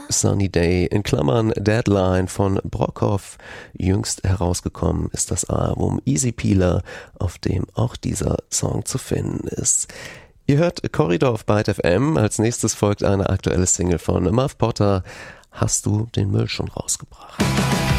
Sunny Day in Klammern Deadline von Brockhoff. Jüngst herausgekommen ist das Album Easy Peeler, auf dem auch dieser Song zu finden ist. Ihr hört Corridor auf Byte FM. Als nächstes folgt eine aktuelle Single von Muff Potter. Hast du den Müll schon rausgebracht?